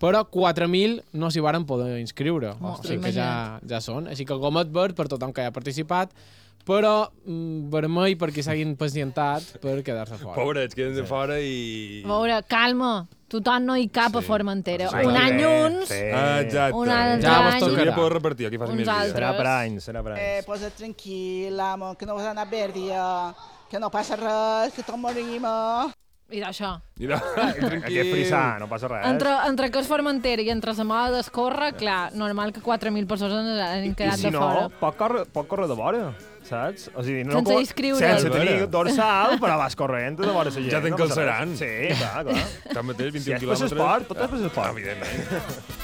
però 4.000 no s'hi varen poder inscriure. Ostres, Així que ja són. Així que gomet verd per tothom que hi ha participat, però vermell per qui s'hagin pacientat per quedar-se fora. Pobrets, queden de fora i... A veure, calma. Tothom no hi cap a Formentera. Sí. Un any uns, Exacte. un altre Ja vos any... tocarà. Ja poder repartir, aquí fas Uns més dies. altres. Serà per anys. Posa't tranquil·la, amor, que no vas anar a perdre, que no passa res, que tot morim. I d'això. Mira, tranquil. Aquest frisà, no passa res. Entre que és Formentera i entre la moda d'escórrer, clar, normal que 4.000 persones hagin I quedat si de no, fora. pot córrer de vora, saps? O sigui, no Sense inscriure's. Sense tenir dorsal, però vas corrent de vora la gent. Ja no passa t'encalçaran. res. Sí, clar. Tanmateix, 21 Si és per quilòmetres... l'esport, pot ser per l'esport. Evidentment.